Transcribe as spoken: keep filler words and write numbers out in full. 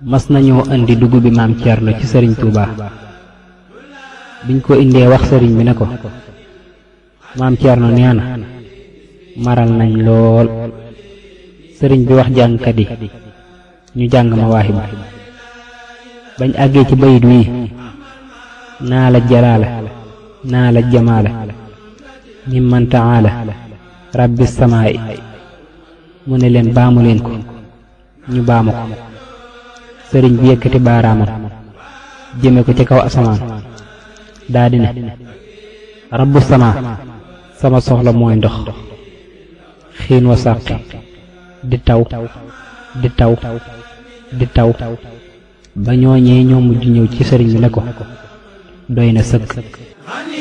mas nañoo andi dugub bi maam Cerno ci sëriñ Tuuba biñ ko indee wax sëriñ bi ne ko maam Cerno nee na maral nañ lool sëriñ bi wax jàngkat yi ñu jàng ma waaxi ba bañ àggee ci bayit wi naa la jalaala naa la jamaala mimman taala rabbi samaa'i mu ne leen baamu leen ko ñu baamu ko sëriñ bi yëkkati baaraamam jëme ko ci kaw asamaan daa di ne rabbu samaa sama soxla mooy ndox xiin wa sàqi di taw di taw di taw ba ñooñee ñoo mujj ñëw ci sëriñ bi ne ko doy na sëkk